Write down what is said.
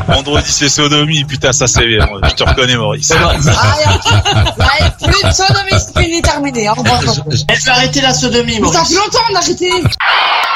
Vendredi c'est sodomie, putain ça c'est bien. Je te reconnais Maurice. Ouais, plus de sodomie, c'est fini, terminé. Au revoir. Elle veut arrêter la sodomie, Mais ça Maurice. fait longtemps, on a arrêté.